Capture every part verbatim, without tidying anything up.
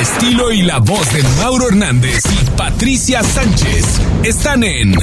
estilo y la voz de Mauro Hernández y Patricia Sánchez están en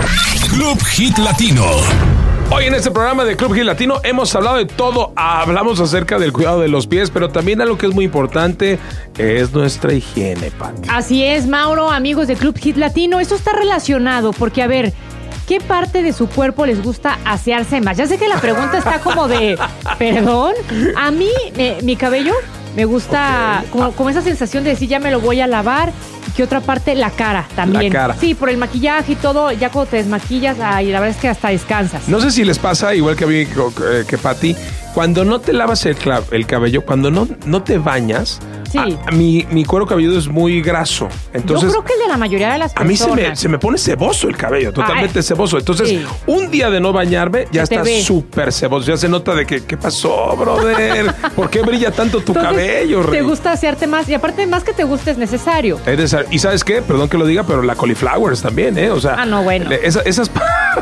Club Hit Latino. Hoy en este programa de Club Hit Latino hemos hablado de todo. Hablamos acerca del cuidado de los pies, pero también algo que es muy importante es nuestra higiene, Pati. Así es, Mauro, amigos de Club Hit Latino. Esto está relacionado porque, a ver, ¿qué parte de su cuerpo les gusta asearse más? Ya sé que la pregunta está como de, ¿perdón? A mí, eh, mi cabello me gusta okay. como, como esa sensación de decir, ya me lo voy a lavar. Y que otra parte, la cara también. La cara. Sí, por el maquillaje y todo, ya cuando te desmaquillas, ay, la verdad es que hasta descansas. No sé si les pasa, igual que a mí, que, que Pati, cuando no te lavas el, el cabello, cuando no, no te bañas, sí. a, a mi, mi cuero cabelludo es muy graso. Entonces, yo creo que el de la mayoría de las personas. A mí se me, se me pone ceboso el cabello, totalmente Ay, ceboso. Entonces, sí. un día de no bañarme, ya está súper ceboso. Ya se nota de que, ¿qué pasó, brother? ¿Por qué brilla tanto tu Entonces, cabello, Te rey? gusta asearte más. Y aparte, más que te guste, es necesario. Es necesario. ¿Y sabes qué? Perdón que lo diga, pero la cauliflowers también, ¿eh? O sea, ah, no, bueno. Esa, esas...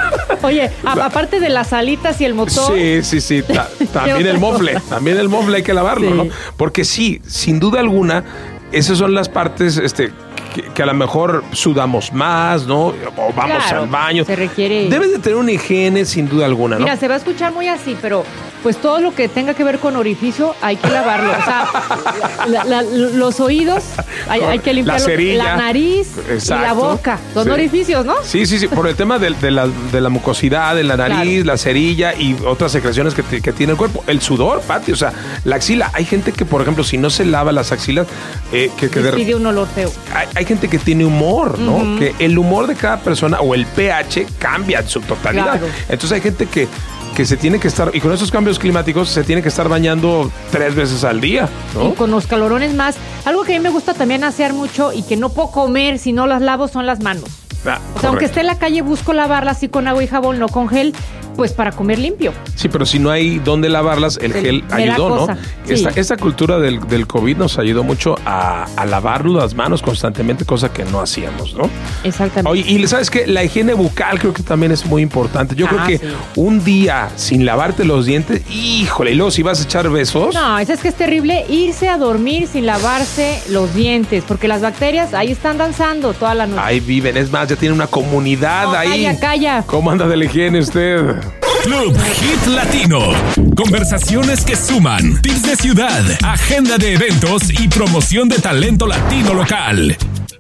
Oye, a, aparte de las alitas y el motor. Sí, sí, sí. Ta, también el mofle. También el mofle hay que lavarlo, sí. ¿no? Porque sí, sin duda alguna, esas son las partes este, que, que a lo mejor sudamos más, ¿no? O vamos claro, al baño. Se requiere. Debes de tener una higiene sin duda alguna, ¿no? Mira, se va a escuchar muy así, pero pues todo lo que tenga que ver con orificio hay que lavarlo. O sea, la, la, los oídos hay, hay que limpiarlo. La cerilla. La nariz. Exacto. Y la boca. Son sí. orificios, ¿no? Sí, sí, sí. Por el tema de, de, la, de la mucosidad, de la nariz, claro. la cerilla y otras secreciones que, te, que tiene el cuerpo. El sudor, Pati, o sea, la axila. Hay gente que, por ejemplo, si no se lava las axilas, eh, que, que de, pide un olor feo. Hay, hay gente que tiene humor, ¿no? Uh-huh. Que el humor de cada persona o el pH cambia en su totalidad. Claro. Entonces hay gente que que se tiene que estar, y con esos cambios climáticos se tiene que estar bañando tres veces al día, ¿no? Y con los calorones más. Algo que a mí me gusta también asear mucho y que no puedo comer si no las lavo son las manos. Ah, o sea, aunque esté en la calle, busco lavarlas así con agua y jabón, no con gel, pues para comer limpio. Sí, pero si no hay dónde lavarlas, el Se, gel ayudó, ¿no? Sí. Esta, esta cultura del, del COVID nos ayudó mucho a, a lavarnos las manos constantemente, cosa que no hacíamos, ¿no? Exactamente. Oye, y ¿sabes qué? La higiene bucal creo que también es muy importante. Yo ah, creo que sí. un día sin lavarte los dientes, híjole, y luego si vas a echar besos. No, eso es que es terrible irse a dormir sin lavarse los dientes, porque las bacterias ahí están danzando toda la noche. Ahí viven, es más, ya tiene una comunidad no, ahí. Calla, calla. ¿Cómo anda de la higiene usted? Club Hit Latino. Conversaciones que suman. Tips de ciudad, agenda de eventos y promoción de talento latino local.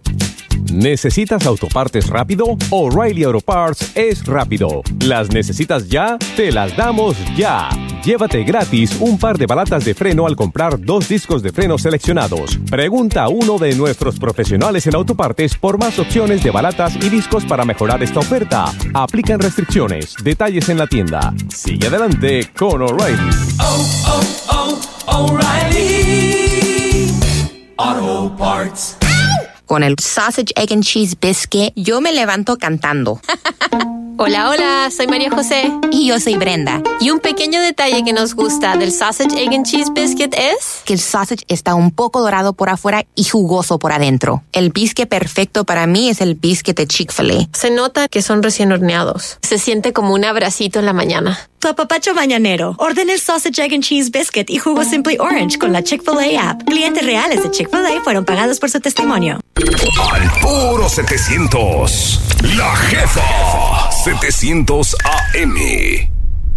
¿Necesitas autopartes rápido? O'Reilly Auto Parts es rápido. ¿Las necesitas ya? Te las damos ya. Llévate gratis un par de balatas de freno al comprar dos discos de freno seleccionados. Pregunta a uno de nuestros profesionales en autopartes por más opciones de balatas y discos para mejorar esta oferta. Aplican restricciones. Detalles en la tienda. Sigue adelante con O'Reilly. Oh, oh, oh, O'Reilly Auto Parts. Con el Sausage, Egg and Cheese Biscuit, yo me levanto cantando. Hola, hola, soy María José. Y yo soy Brenda. Y un pequeño detalle que nos gusta del Sausage, Egg and Cheese Biscuit es que el sausage está un poco dorado por afuera y jugoso por adentro. El biscuit perfecto para mí es el biscuit de Chick-fil-A. Se nota que son recién horneados. Se siente como un abracito en la mañana. Tu apapacho mañanero. Ordena el Sausage, Egg and Cheese Biscuit y jugo Simply Orange con la Chick-fil-A app. Clientes reales de Chick-fil-A fueron pagados por su testimonio. Al puro setecientos. La Jefa. setecientos A M.